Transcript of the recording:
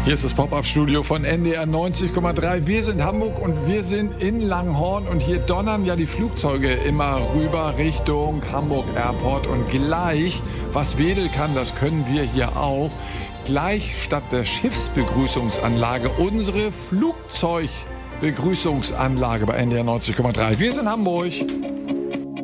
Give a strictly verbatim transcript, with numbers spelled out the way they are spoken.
Hier ist das Pop-Up-Studio von N D R neunzig Komma drei. Wir sind Hamburg und wir sind in Langhorn und hier donnern ja die Flugzeuge immer rüber Richtung Hamburg Airport und gleich, was Wedel kann, das können wir hier auch, gleich statt der Schiffsbegrüßungsanlage unsere Flugzeugbegrüßungsanlage bei N D R neunzig Komma drei. Wir sind Hamburg.